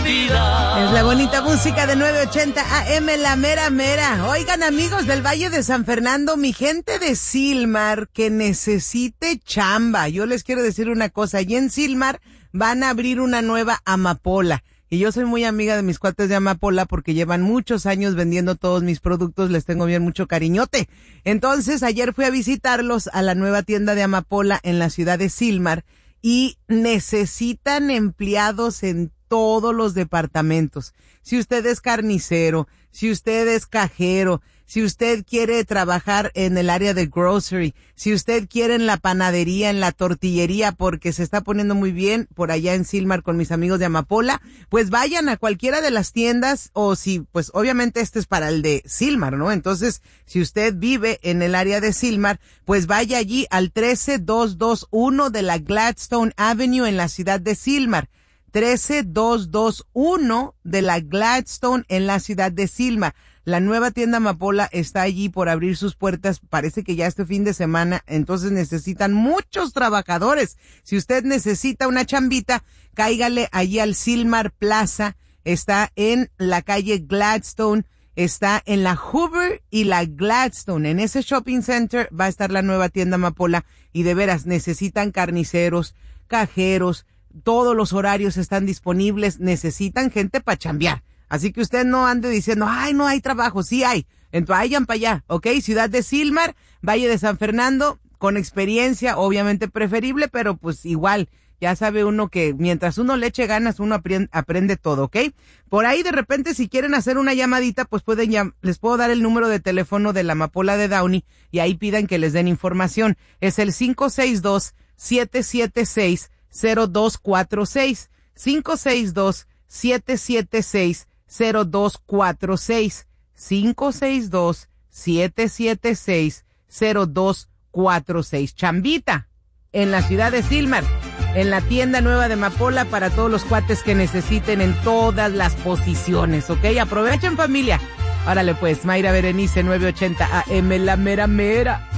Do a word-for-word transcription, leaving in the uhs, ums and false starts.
vida. Es la bonita música de nueve ochenta A M, la mera mera. Oigan, amigos del Valle de San Fernando, mi gente de Silmar que necesite chamba. Yo les quiero decir una cosa, allí en Silmar van a abrir una nueva amapola. Y yo soy muy amiga de mis cuates de Amapola porque llevan muchos años vendiendo todos mis productos, les tengo bien mucho cariñote. Entonces, ayer fui a visitarlos a la nueva tienda de Amapola en la ciudad de Silmar y necesitan empleados en todos los departamentos. Si usted es carnicero, si usted es cajero, si usted quiere trabajar en el área de grocery, si usted quiere en la panadería, en la tortillería, porque se está poniendo muy bien por allá en Silmar con mis amigos de Amapola, pues vayan a cualquiera de las tiendas, o si, pues obviamente este es para el de Silmar, ¿no? Entonces, si usted vive en el área de Silmar, pues vaya allí al trece dos dos uno de la Gladstone Avenue en la ciudad de Silmar. trece dos dos uno de la Gladstone en la ciudad de Silmar. La nueva tienda Amapola está allí por abrir sus puertas, parece que ya este fin de semana, entonces necesitan muchos trabajadores. Si usted necesita una chambita, cáigale allí al Silmar Plaza, está en la calle Gladstone, está en la Hoover y la Gladstone. En ese shopping center va a estar la nueva tienda Amapola y de veras necesitan carniceros, cajeros, todos los horarios están disponibles, necesitan gente para chambear. Así que usted no ande diciendo, ay, no hay trabajo, sí hay. Entonces vayan para allá, ¿ok? Ciudad de Silmar, Valle de San Fernando, con experiencia, obviamente preferible, pero pues igual, ya sabe uno que mientras uno le eche ganas, uno aprende, aprende todo, ¿ok? Por ahí de repente, si quieren hacer una llamadita, pues pueden llam- les puedo dar el número de teléfono de la Amapola de Downey y ahí pidan que les den información. Es el cinco seis dos, siete siete seis, cero dos cuatro seis, cinco seis dos, siete siete seis, cero dos cuatro seis, cinco seis dos, siete siete seis, cero dos cuatro seis. Chambita en la ciudad de Silmar, en la tienda nueva de Amapola para todos los cuates que necesiten en todas las posiciones, ¿ok? Aprovechen, familia. Órale pues, Mayra Berenice, nueve ochenta A M, la mera mera.